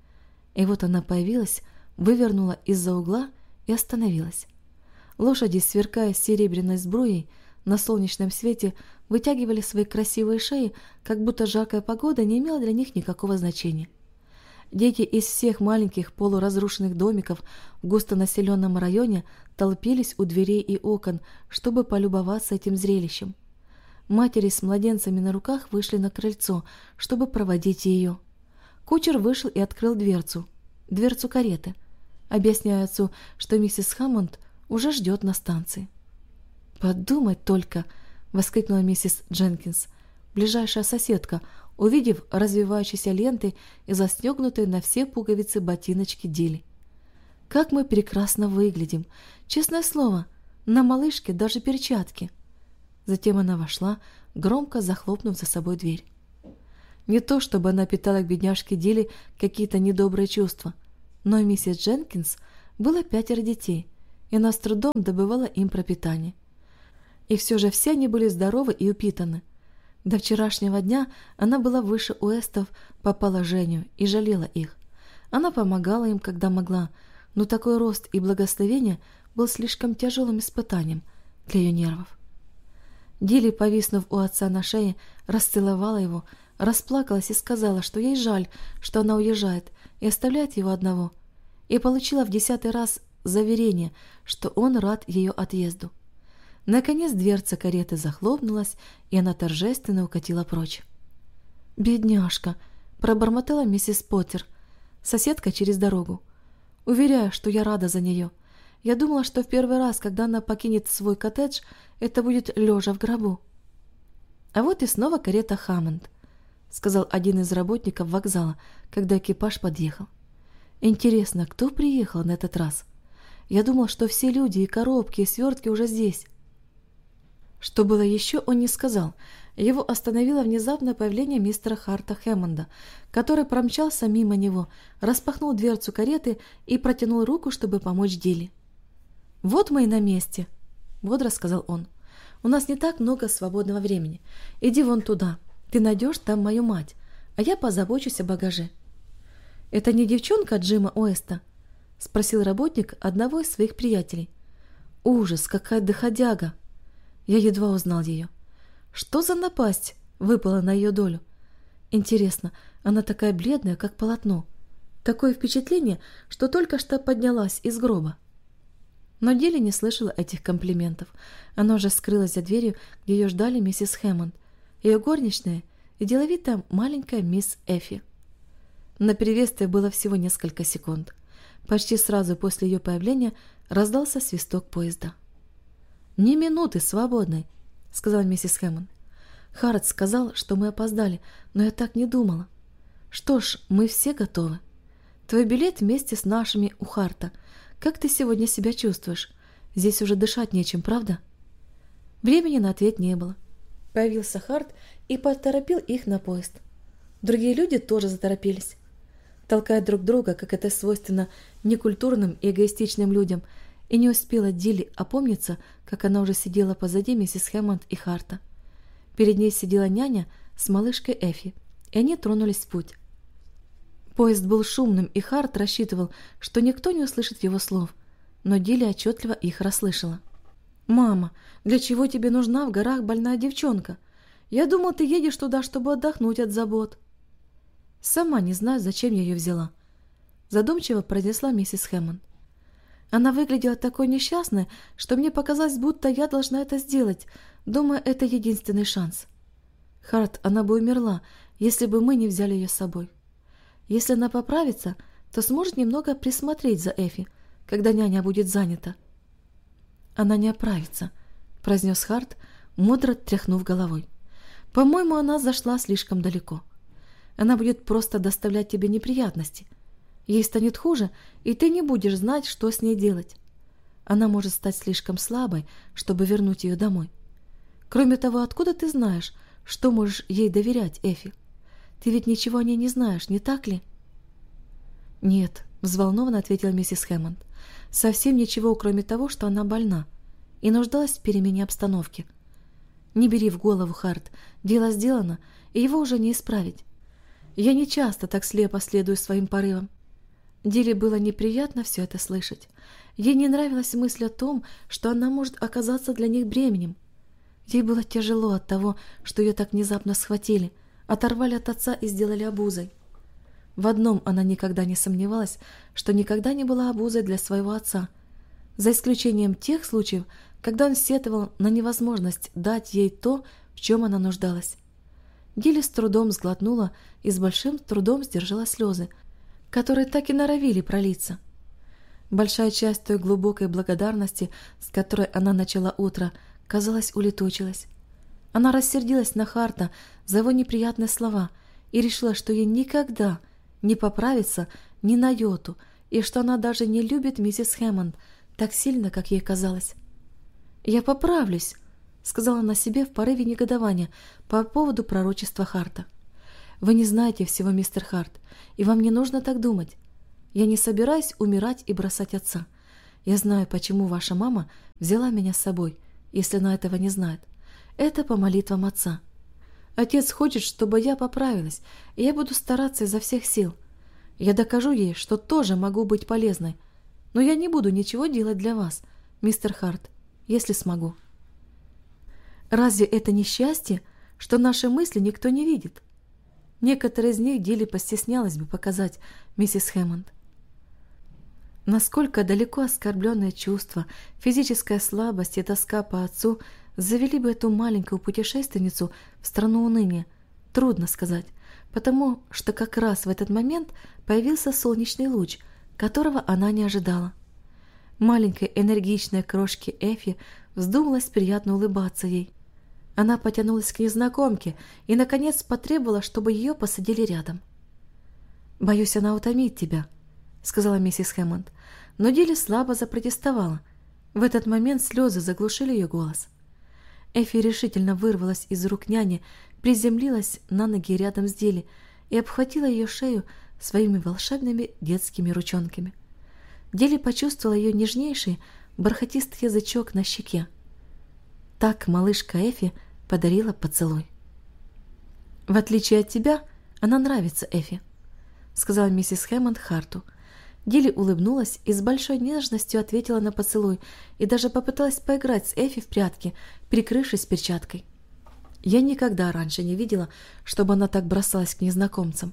И вот она появилась, вывернула из-за угла и остановилась. Лошади, сверкая серебряной сбруей, на солнечном свете вытягивали свои красивые шеи, как будто жаркая погода не имела для них никакого значения. Дети из всех маленьких полуразрушенных домиков в густонаселенном районе толпились у дверей и окон, чтобы полюбоваться этим зрелищем. Матери с младенцами на руках вышли на крыльцо, чтобы проводить ее. Кучер вышел и открыл дверцу, дверцу кареты, объясняя отцу, что миссис Хэммонд уже ждет на станции. «Подумать только!» — воскликнула миссис Дженкинс, ближайшая соседка, увидев развивающиеся ленты и застегнутые на все пуговицы ботиночки Дилли. «Как мы прекрасно выглядим! Честное слово, на малышке даже перчатки!» Затем она вошла, громко захлопнув за собой дверь. Не то чтобы она питала к бедняжке Дилли какие-то недобрые чувства, но миссис Дженкинс было пятеро детей, и она с трудом добывала им пропитание. И все же все они были здоровы и упитаны. До вчерашнего дня она была выше Уэстов по положению и жалела их. Она помогала им, когда могла, но такой рост и благословение был слишком тяжелым испытанием для ее нервов. Дилли, повиснув у отца на шее, расцеловала его, расплакалась и сказала, что ей жаль, что она уезжает и оставляет его одного, и получила в десятый раз заверение, что он рад ее отъезду. Наконец дверца кареты захлопнулась, и она торжественно укатила прочь. «Бедняжка!» – пробормотала миссис Поттер, соседка через дорогу. «Уверяю, что я рада за нее. Я думала, что в первый раз, когда она покинет свой коттедж, это будет лежа в гробу». «А вот и снова карета Хаммонд», – сказал один из работников вокзала, когда экипаж подъехал. «Интересно, кто приехал на этот раз? Я думал, что все люди и коробки, и свертки уже здесь». Что было еще, он не сказал. Его остановило внезапное появление мистера Харта Хэммонда, который промчался мимо него, распахнул дверцу кареты и протянул руку, чтобы помочь Дилли. «Вот мы и на месте», — бодро сказал он. «У нас не так много свободного времени. Иди вон туда. Ты найдешь там мою мать, а я позабочусь о багаже». «Это не девчонка Джима Уэста?» — спросил работник одного из своих приятелей. «Ужас, какая доходяга!» Я едва узнал ее. Что за напасть выпала на ее долю? Интересно, она такая бледная, как полотно. Такое впечатление, что только что поднялась из гроба. Но Дилли не слышала этих комплиментов. Она уже скрылась за дверью, где ее ждали миссис Хэммонд, ее горничная и деловитая маленькая мисс Эффи. На приветствие было всего несколько секунд. Почти сразу после ее появления раздался свисток поезда. «Ни минуты свободной», — сказала миссис Хэммонд. «Харт сказал, что мы опоздали, но я так не думала. Что ж, мы все готовы. Твой билет вместе с нашими у Харта. Как ты сегодня себя чувствуешь? Здесь уже дышать нечем, правда?» Времени на ответ не было. Появился Харт и поторопил их на поезд. Другие люди тоже заторопились. Толкая друг друга, как это свойственно некультурным и эгоистичным людям, и не успела Дилли опомниться, как она уже сидела позади миссис Хэммонд и Харта. Перед ней сидела няня с малышкой Эффи, и они тронулись в путь. Поезд был шумным, и Харт рассчитывал, что никто не услышит его слов, но Дилли отчетливо их расслышала. «Мама, для чего тебе нужна в горах больная девчонка? Я думал, ты едешь туда, чтобы отдохнуть от забот». «Сама не знаю, зачем я ее взяла», — задумчиво произнесла миссис Хэммонд. Она выглядела такой несчастной, что мне показалось, будто я должна это сделать, думая, это единственный шанс. Харт, она бы умерла, если бы мы не взяли ее с собой. Если она поправится, то сможет немного присмотреть за Эффи, когда няня будет занята. «Она не оправится», — произнес Харт, мудро тряхнув головой. «По-моему, она зашла слишком далеко. Она будет просто доставлять тебе неприятности. Ей станет хуже, и ты не будешь знать, что с ней делать. Она может стать слишком слабой, чтобы вернуть ее домой. Кроме того, откуда ты знаешь, что можешь ей доверять, Эффи? Ты ведь ничего о ней не знаешь, не так ли?» «Нет», — взволнованно ответила миссис Хэммонд. «Совсем ничего, кроме того, что она больна и нуждалась в перемене обстановки. Не бери в голову, Харт, дело сделано, и его уже не исправить. Я не часто так слепо следую своим порывам». Дилли было неприятно все это слышать. Ей не нравилась мысль о том, что она может оказаться для них бременем. Ей было тяжело от того, что ее так внезапно схватили, оторвали от отца и сделали обузой. В одном она никогда не сомневалась, что никогда не была обузой для своего отца, за исключением тех случаев, когда он сетовал на невозможность дать ей то, в чем она нуждалась. Дилли с трудом сглотнула и с большим трудом сдержала слезы, которые так и норовили пролиться. Большая часть той глубокой благодарности, с которой она начала утро, казалось, улетучилась. Она рассердилась на Харта за его неприятные слова и решила, что ей никогда не поправится ни на йоту, и что она даже не любит миссис Хэммонд так сильно, как ей казалось. «Я поправлюсь», — сказала она себе в порыве негодования по поводу пророчества Харта. «Вы не знаете всего, мистер Харт, и вам не нужно так думать. Я не собираюсь умирать и бросать отца. Я знаю, почему ваша мама взяла меня с собой, если она этого не знает. Это по молитвам отца. Отец хочет, чтобы я поправилась, и я буду стараться изо всех сил. Я докажу ей, что тоже могу быть полезной, но я не буду ничего делать для вас, мистер Харт, если смогу. Разве это не счастье, что наши мысли никто не видит? Некоторые из них Дилли постеснялась бы показать миссис Хэммонд. Насколько далеко оскорбленные чувства, физическая слабость и тоска по отцу завели бы эту маленькую путешественницу в страну уныния, трудно сказать, потому что как раз в этот момент появился солнечный луч, которого она не ожидала. Маленькой энергичной крошке Эфи вздумалось приятно улыбаться ей. Она потянулась к незнакомке и, наконец, потребовала, чтобы ее посадили рядом. «Боюсь, она утомит тебя», — сказала миссис Хэммонд, но Дилли слабо запротестовала. В этот момент слезы заглушили ее голос. Эфи решительно вырвалась из рук няни, приземлилась на ноги рядом с Дилли и обхватила ее шею своими волшебными детскими ручонками. Дилли почувствовала ее нежнейший, бархатистый язычок на щеке. Так малышка Эфи подарила поцелуй. «В отличие от тебя, она нравится Эфи», — сказала миссис Хэммонд Харту. Дилли улыбнулась и с большой нежностью ответила на поцелуй и даже попыталась поиграть с Эфи в прятки, прикрывшись перчаткой. Я никогда раньше не видела, чтобы она так бросалась к незнакомцам.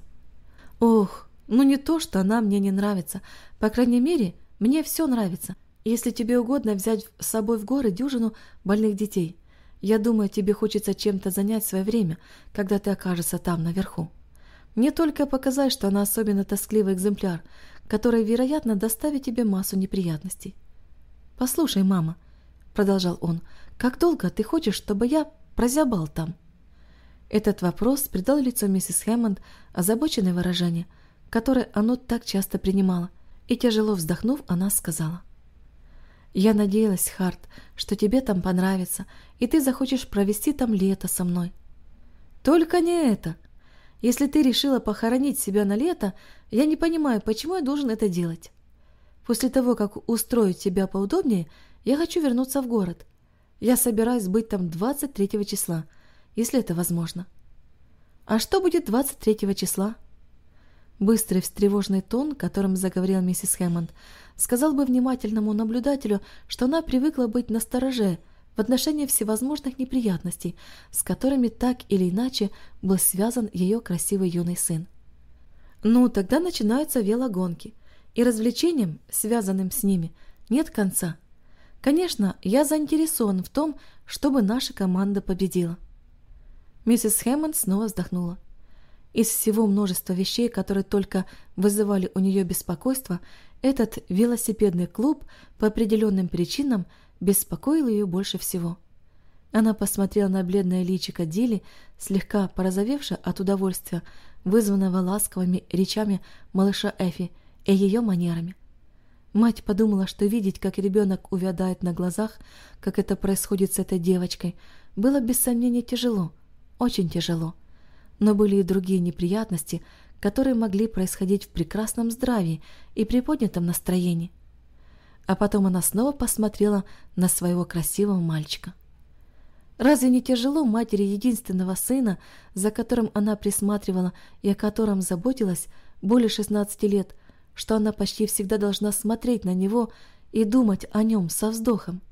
Ох, ну не то, что она мне не нравится. По крайней мере, мне все нравится. Если тебе угодно взять с собой в горы дюжину больных детей, я думаю, тебе хочется чем-то занять свое время, когда ты окажешься там наверху. Мне только показать, что она особенно тоскливый экземпляр, который, вероятно, доставит тебе массу неприятностей. «Послушай, мама», — продолжал он, — «как долго ты хочешь, чтобы я прозябал там?» Этот вопрос придал лицу миссис Хэммонд озабоченное выражение, которое оно так часто принимало, и, тяжело вздохнув, она сказала: «Я надеялась, Харт, что тебе там понравится, и ты захочешь провести там лето со мной». «Только не это. Если ты решила похоронить себя на лето, я не понимаю, почему я должен это делать. После того, как устроить тебя поудобнее, я хочу вернуться в город. Я собираюсь быть там двадцать третьего числа, если это возможно». «А что будет двадцать третьего числа?» Быстрый встревоженный тон, которым заговорила миссис Хэммонд, сказал бы внимательному наблюдателю, что она привыкла быть настороже в отношении всевозможных неприятностей, с которыми так или иначе был связан ее красивый юный сын. «Ну, тогда начинаются велогонки, и развлечениям, связанным с ними, нет конца. Конечно, я заинтересован в том, чтобы наша команда победила». Миссис Хэммонд снова вздохнула. Из всего множества вещей, которые только вызывали у нее беспокойство, этот велосипедный клуб по определенным причинам беспокоил ее больше всего. Она посмотрела на бледное личико Дилли, слегка порозовевшее от удовольствия, вызванного ласковыми речами малыша Эфи и ее манерами. Мать подумала, что видеть, как ребенок увядает на глазах, как это происходит с этой девочкой, было без сомнения тяжело, очень тяжело. Но были и другие неприятности, которые могли происходить в прекрасном здравии и приподнятом настроении. А потом она снова посмотрела на своего красивого мальчика. Разве не тяжело матери единственного сына, за которым она присматривала и о котором заботилась более шестнадцати лет, что она почти всегда должна смотреть на него и думать о нем со вздохом?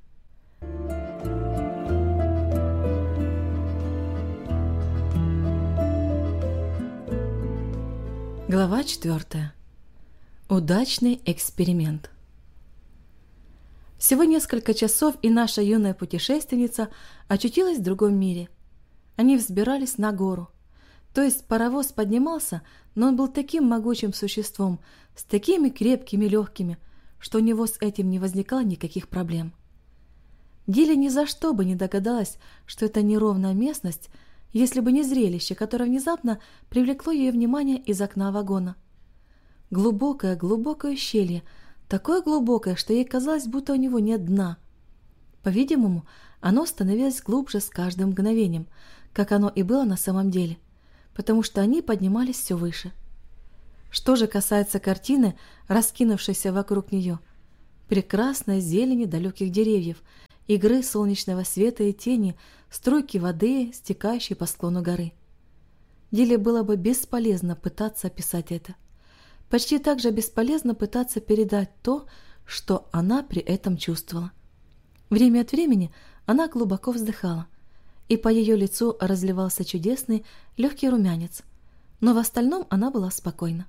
Глава четвертая. Удачный эксперимент. Всего несколько часов, и наша юная путешественница очутилась в другом мире. Они взбирались на гору. То есть паровоз поднимался, но он был таким могучим существом, с такими крепкими легкими, что у него с этим не возникало никаких проблем. Дилли ни за что бы не догадалась, что это неровная местность, если бы не зрелище, которое внезапно привлекло ее внимание из окна вагона. Глубокое-глубокое ущелье, такое глубокое, что ей казалось, будто у него нет дна. По-видимому, оно становилось глубже с каждым мгновением, как оно и было на самом деле, потому что они поднимались все выше. Что же касается картины, раскинувшейся вокруг нее, прекрасной зелени далеких деревьев, игры солнечного света и тени, струйки воды, стекающей по склону горы. Диле было бы бесполезно пытаться описать это. Почти так же бесполезно пытаться передать то, что она при этом чувствовала. Время от времени она глубоко вздыхала, и по ее лицу разливался чудесный легкий румянец, но в остальном она была спокойна.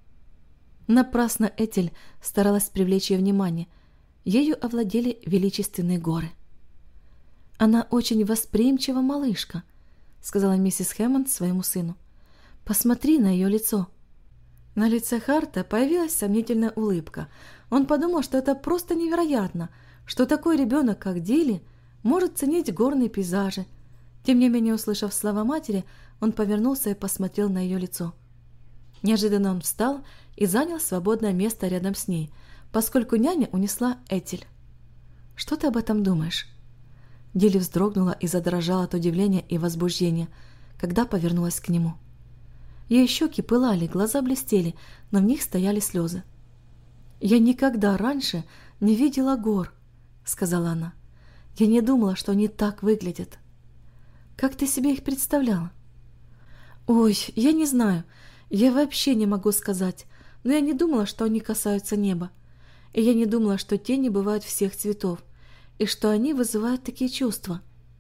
Напрасно Этель старалась привлечь ее внимание, ею овладели величественные горы. «Она очень восприимчива малышка», — сказала миссис Хэммонд своему сыну. «Посмотри на ее лицо». На лице Харта появилась сомнительная улыбка. Он подумал, что это просто невероятно, что такой ребенок, как Дилли, может ценить горные пейзажи. Тем не менее, услышав слова матери, он повернулся и посмотрел на ее лицо. Неожиданно он встал и занял свободное место рядом с ней, поскольку няня унесла Этель. «Что ты об этом думаешь?» Дилли вздрогнула и задрожала от удивления и возбуждения, когда повернулась к нему. Ее щеки пылали, глаза блестели, но в них стояли слезы. «Я никогда раньше не видела гор», — сказала она. «Я не думала, что они так выглядят». «Как ты себе их представляла?» «Ой, я не знаю, я вообще не могу сказать, но я не думала, что они касаются неба. И я не думала, что тени бывают всех цветов, и что они вызывают такие чувства».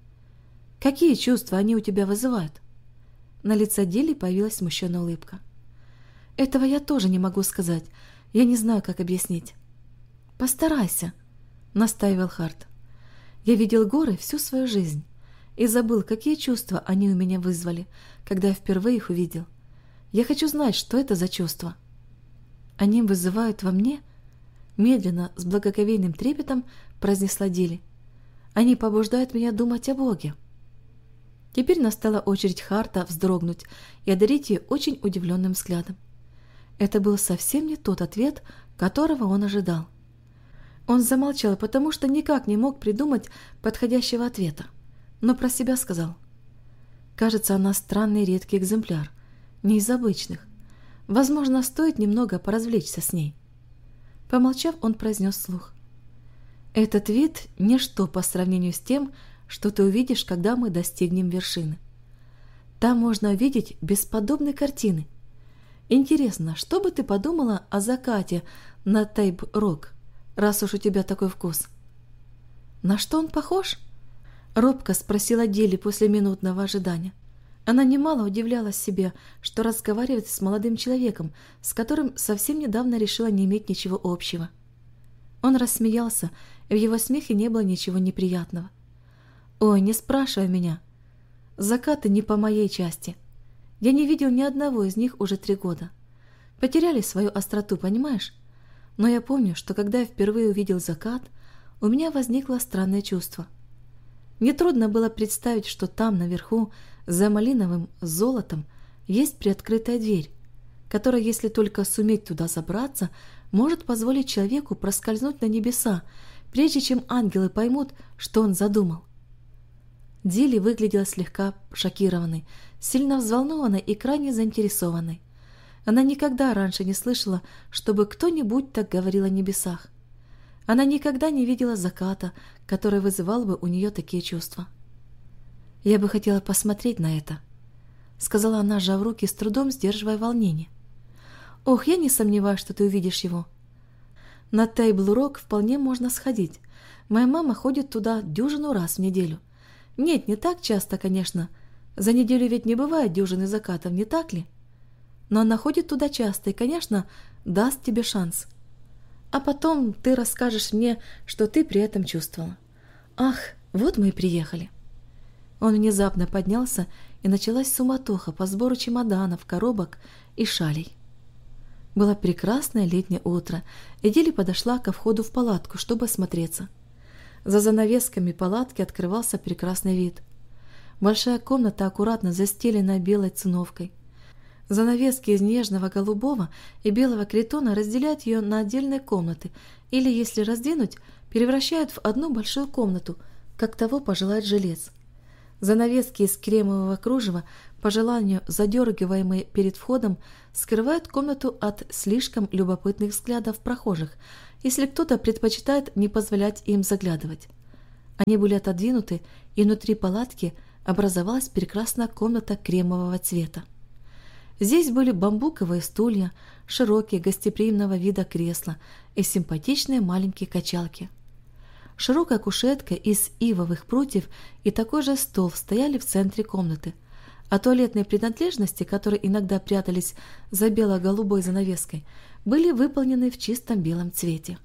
«Какие чувства они у тебя вызывают?» На лице Дилли появилась смущенная улыбка. «Этого я тоже не могу сказать. Я не знаю, как объяснить». «Постарайся», — настаивал Харт. «Я видел горы всю свою жизнь и забыл, какие чувства они у меня вызвали, когда я впервые их увидел. Я хочу знать, что это за чувства». «Они вызывают во мне...» Медленно, с благоговейным трепетом произнесла Дилли. «Они побуждают меня думать о Боге». Теперь настала очередь Харта вздрогнуть и одарить ее очень удивленным взглядом. Это был совсем не тот ответ, которого он ожидал. Он замолчал, потому что никак не мог придумать подходящего ответа, но про себя сказал: «Кажется, она странный редкий экземпляр, не из обычных. Возможно, стоит немного поразвлечься с ней». Помолчав, он произнес вслух: «Этот вид – ничто по сравнению с тем, что ты увидишь, когда мы достигнем вершины. Там можно увидеть бесподобные картины. Интересно, что бы ты подумала о закате на Тейб-Рок, раз уж у тебя такой вкус?» «На что он похож?» – робко спросила Дилли после минутного ожидания. Она немало удивлялась себе, что разговаривает с молодым человеком, с которым совсем недавно решила не иметь ничего общего. Он рассмеялся, и в его смехе не было ничего неприятного. «Ой, не спрашивай меня. Закаты не по моей части. Я не видел ни одного из них уже три года. Потеряли свою остроту, понимаешь? Но я помню, что когда я впервые увидел закат, у меня возникло странное чувство. Мне трудно было представить, что там, наверху, за малиновым золотом, есть приоткрытая дверь, которая, если только суметь туда забраться, может позволить человеку проскользнуть на небеса, прежде чем ангелы поймут, что он задумал». Дилли выглядела слегка шокированной, сильно взволнованной и крайне заинтересованной. Она никогда раньше не слышала, чтобы кто-нибудь так говорил о небесах. Она никогда не видела заката, который вызывал бы у нее такие чувства. «Я бы хотела посмотреть на это», — сказала она, сжав руки, с трудом сдерживая волнение. «Ох, я не сомневаюсь, что ты увидишь его. На Тейбл-Рок вполне можно сходить. Моя мама ходит туда дюжину раз в неделю. Нет, не так часто, конечно. За неделю ведь не бывает дюжины закатов, не так ли? Но она ходит туда часто и, конечно, даст тебе шанс. А потом ты расскажешь мне, что ты при этом чувствовала. Ах, вот мы и приехали». Он внезапно поднялся, и началась суматоха по сбору чемоданов, коробок и шалей. Было прекрасное летнее утро, и Дилли подошла ко входу в палатку, чтобы осмотреться. За занавесками палатки открывался прекрасный вид. Большая комната аккуратно застелена белой циновкой. Занавески из нежного голубого и белого критона разделяют ее на отдельные комнаты или, если раздвинуть, превращают в одну большую комнату, как того пожелает жилец. Занавески из кремового кружева по желанию задергиваемые перед входом, скрывают комнату от слишком любопытных взглядов прохожих, если кто-то предпочитает не позволять им заглядывать. Они были отодвинуты, и внутри палатки образовалась прекрасная комната кремового цвета. Здесь были бамбуковые стулья, широкие гостеприимного вида кресла и симпатичные маленькие качалки. Широкая кушетка из ивовых прутьев и такой же стол стояли в центре комнаты, а туалетные принадлежности, которые иногда прятались за бело-голубой занавеской, были выполнены в чистом белом цвете.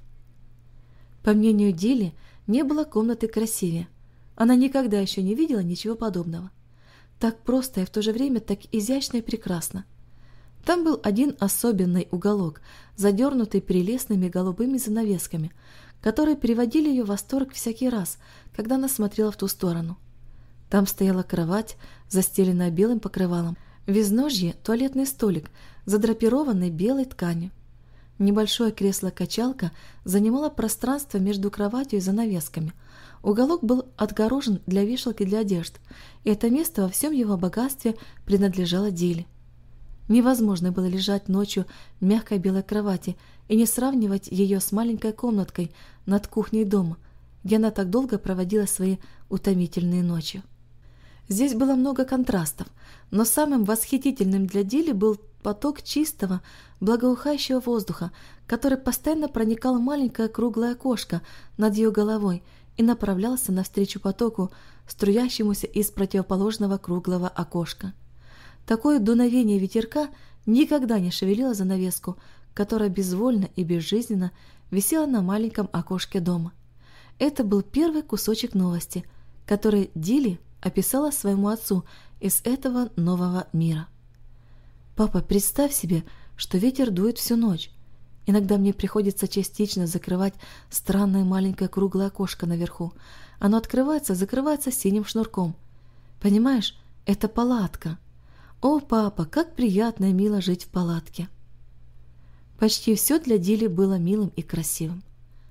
По мнению Дилли, не было комнаты красивее. Она никогда еще не видела ничего подобного. Так просто и в то же время так изящно и прекрасно. Там был один особенный уголок, задернутый прелестными голубыми занавесками, которые приводили ее в восторг всякий раз, когда она смотрела в ту сторону. Там стояла кровать, застеленная белым покрывалом, в изножье туалетный столик, задрапированный белой тканью. Небольшое кресло-качалка занимало пространство между кроватью и занавесками. Уголок был отгорожен для вешалки для одежд, и это место во всем его богатстве принадлежало Дилли. Невозможно было лежать ночью в мягкой белой кровати и не сравнивать ее с маленькой комнаткой над кухней дома, где она так долго проводила свои утомительные ночи. Здесь было много контрастов, но самым восхитительным для Дилли был поток чистого, благоухающего воздуха, который постоянно проникал в маленькое круглое окошко над ее головой и направлялся навстречу потоку, струящемуся из противоположного круглого окошка. Такое дуновение ветерка никогда не шевелило занавеску, которая безвольно и безжизненно висела на маленьком окошке дома. Это был первый кусочек новости, который Дилли описала своему отцу из этого нового мира. «Папа, представь себе, что ветер дует всю ночь. Иногда мне приходится частично закрывать странное маленькое круглое окошко наверху. Оно открывается, закрывается синим шнурком. Понимаешь, это палатка. О, папа, как приятно и мило жить в палатке!» Почти все для Дилли было милым и красивым.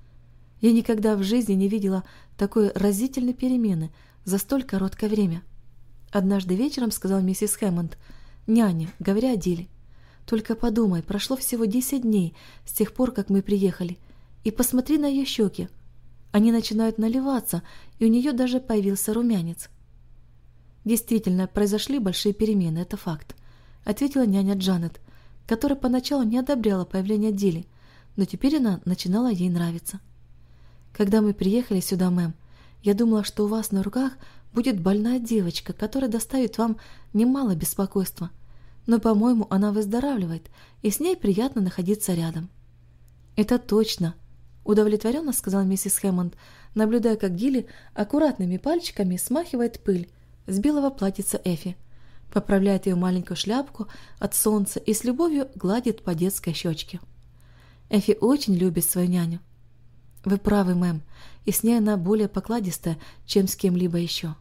Я никогда в жизни не видела такой разительной перемены за столь короткое время. Однажды вечером сказала миссис Хэммонд, няня, говоря о Дилли: «Только подумай, прошло всего десять дней с тех пор, как мы приехали, и посмотри на ее щеки. Они начинают наливаться, и у нее даже появился румянец». «Действительно, произошли большие перемены, это факт», — ответила няня Джанет, которая поначалу не одобряла появление Дилли, но теперь она начинала ей нравиться. «Когда мы приехали сюда, мэм, я думала, что у вас на руках будет больная девочка, которая доставит вам немало беспокойства. Но, по-моему, она выздоравливает, и с ней приятно находиться рядом». «Это точно», — удовлетворенно сказала миссис Хэммонд, наблюдая, как Дилли аккуратными пальчиками смахивает пыль с белого платьица Эфи, поправляет ее маленькую шляпку от солнца и с любовью гладит по детской щечке. Эфи очень любит свою няню. «Вы правы, мэм, и с ней она более покладистая, чем с кем-либо еще».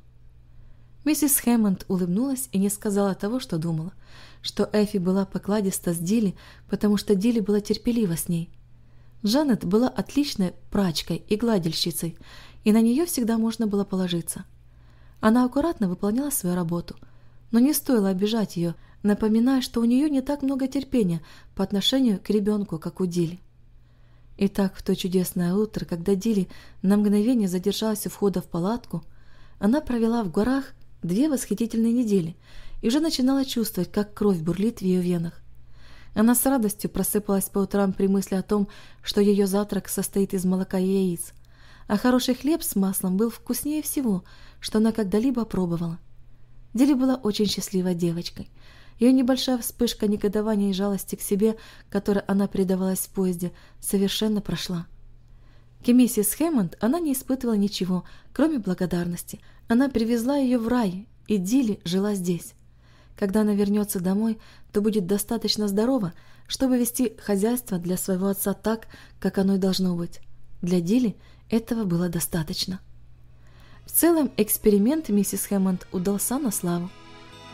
Миссис Хэммонд улыбнулась и не сказала того, что думала, что Эфи была покладиста с Дилли, потому что Дилли была терпелива с ней. Джанет была отличной прачкой и гладильщицей, и на нее всегда можно было положиться. Она аккуратно выполняла свою работу, но не стоило обижать ее, напоминая, что у нее не так много терпения по отношению к ребенку, как у Дилли. Итак, в то чудесное утро, когда Дилли на мгновение задержалась у входа в палатку, она провела в горах две восхитительные недели и уже начинала чувствовать, как кровь бурлит в ее венах. Она с радостью просыпалась по утрам при мысли о том, что ее завтрак состоит из молока и яиц, а хороший хлеб с маслом был вкуснее всего, что она когда-либо пробовала. Дилли была очень счастливой девочкой. Ее небольшая вспышка негодования и жалости к себе, которой она предавалась в поезде, совершенно прошла. К миссис Хэммонд она не испытывала ничего, кроме благодарности. Она привезла ее в рай, и Дилли жила здесь. Когда она вернется домой, то будет достаточно здорова, чтобы вести хозяйство для своего отца так, как оно и должно быть. Для Дилли этого было достаточно. В целом эксперимент миссис Хэммонд удался на славу.